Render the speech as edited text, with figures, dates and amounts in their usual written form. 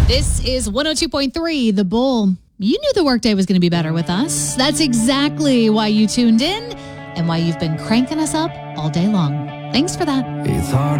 This is 102.3 The Bull. You knew the workday was going to be better with us. That's exactly why you tuned in and why you've been cranking us up all day long. Thanks for that. It's hard.